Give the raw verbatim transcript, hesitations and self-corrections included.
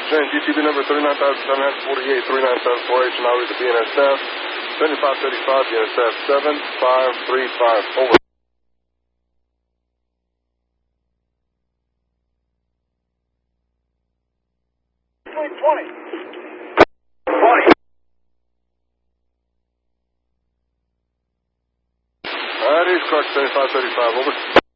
Jen, G T B number thirty-nine thousand seven hundred forty-eight, three nine seven four H, and I'll read the B N S F. seventy-five thirty-five, B N S F, seven five three five, over. twenty. twenty. Alright, East Clark, seventy-five thirty-five, over.